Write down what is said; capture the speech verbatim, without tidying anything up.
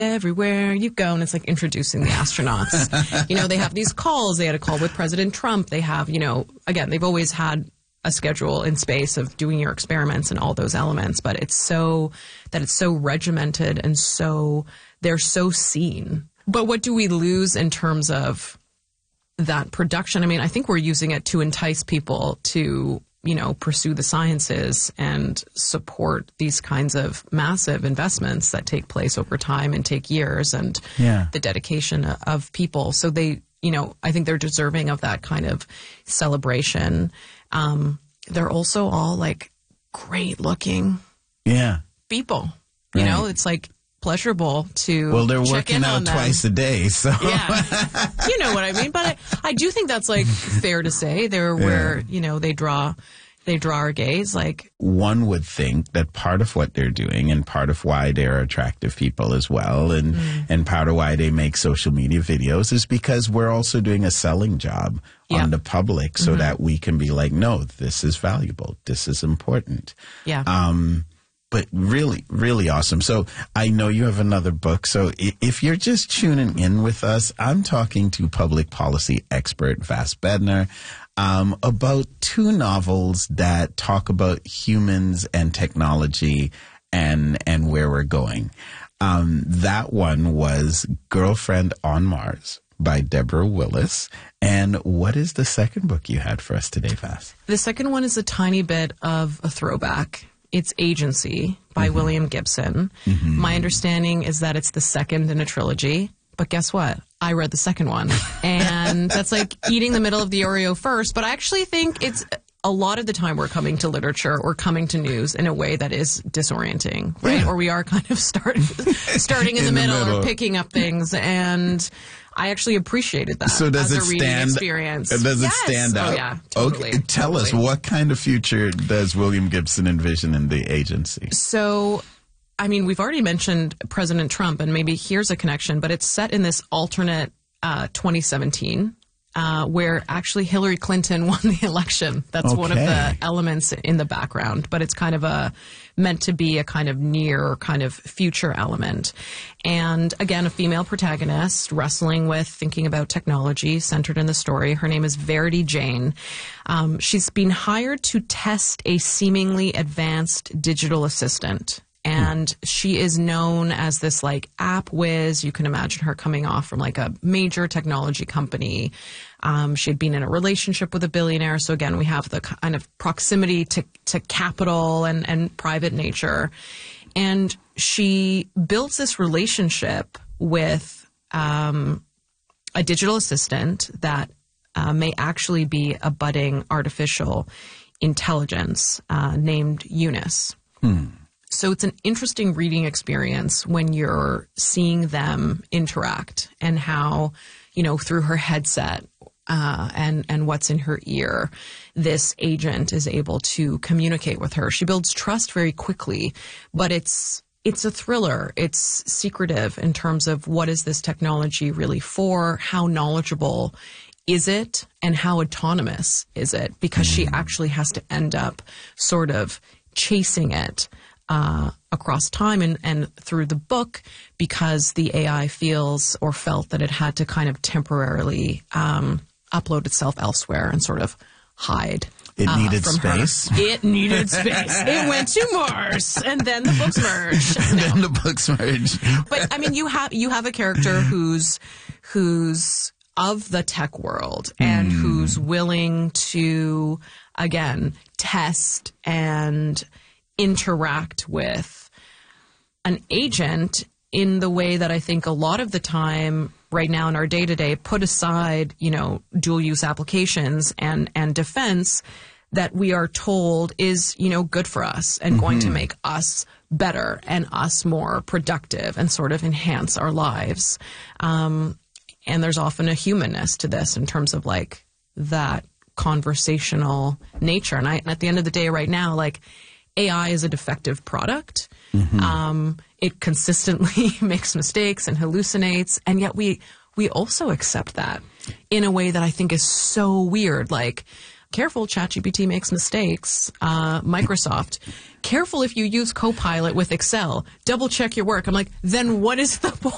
everywhere you go. And it's like introducing the astronauts. You know, they have these calls. They had a call with President Trump. They have, you know, again, they've always had a schedule in space of doing your experiments and all those elements, but it's so that it's so regimented and so they're so seen. But what do we lose in terms of that production? I mean, I think we're using it to entice people to, you know, pursue the sciences and support these kinds of massive investments that take place over time and take years and yeah. the dedication of people. So they, you know, I think they're deserving of that kind of celebration. Um, they're also all like great looking yeah. people. You right. know, it's like pleasurable to well, they're check working in out on them. twice a day, so yeah, you know what I mean. But I, I do think that's like fair to say. They're yeah. where you know they draw. They draw our gaze. Like one would think that part of what they're doing and part of why they're attractive people as well and, mm. and part of why they make social media videos is because we're also doing a selling job yeah. on the public so mm-hmm. that we can be like, no, this is valuable. This is important. Yeah. Um, but really, really awesome. So I know you have another book. So if you're just tuning in with us, I'm talking to public policy expert Vas Bednar um, about two novels that talk about humans and technology and and where we're going. Um, that one was Girlfriend on Mars by Deborah Willis. And what is the second book you had for us today, Vas? The second one is a tiny bit of a throwback. It's Agency by mm-hmm. William Gibson. Mm-hmm. My understanding is that it's the second in a trilogy. But guess what? I read the second one. And that's like eating the middle of the Oreo first. But I actually think it's a lot of the time we're coming to literature or coming to news in a way that is disorienting, right? Yeah. Or we are kind of start, starting in, in the, middle the middle or picking up things. And I actually appreciated that so does as it a reading stand, experience. Does yes. it stand out? Oh, yeah, totally. Okay, tell totally. us, what kind of future does William Gibson envision in The Agency? So, I mean, we've already mentioned President Trump, and maybe here's a connection, but it's set in this alternate uh, twenty seventeen. Uh, where actually Hillary Clinton won the election. That's okay. one of the elements in the background, but it's kind of a meant to be a kind of near kind of future element. And again, a female protagonist wrestling with thinking about technology centered in the story. Her name is Verity Jane. Um, she's been hired to test a seemingly advanced digital assistant. And she is known as this like app whiz. You can imagine her coming off from like a major technology company. Um, she had been in a relationship with a billionaire. So again, we have the kind of proximity to, to capital and, and private nature. And she builds this relationship with um, a digital assistant that uh, may actually be a budding artificial intelligence uh, named Eunice. Hmm. So it's an interesting reading experience when you're seeing them interact and how, you know, through her headset uh, and, and what's in her ear, this agent is able to communicate with her. She builds trust very quickly, but it's it's a thriller. It's secretive in terms of what is this technology really for, how knowledgeable is it, and how autonomous is it, because she actually has to end up sort of chasing it Uh, across time and, and through the book, because the A I feels or felt that it had to kind of temporarily um, upload itself elsewhere and sort of hide. It uh, needed from space. Her. It needed space. It went to Mars, and then the books merged. And no. then the books merged. But I mean, you have you have a character who's who's of the tech world and mm. who's willing to again test and interact with an agent in the way that I think a lot of the time right now in our day-to-day, put aside, you know, dual-use applications and, and defense that we are told is, you know, good for us and mm-hmm. going to make us better and us more productive and sort of enhance our lives. Um, and there's often a humanness to this in terms of like that conversational nature. And I, and at the end of the day right now, like, A I is a defective product. Mm-hmm. Um, it consistently makes mistakes and hallucinates, and yet we we also accept that in a way that I think is so weird. Like, careful, ChatGPT makes mistakes. Uh, Microsoft, careful if you use Copilot with Excel. Double check your work. I'm like, then what is the point?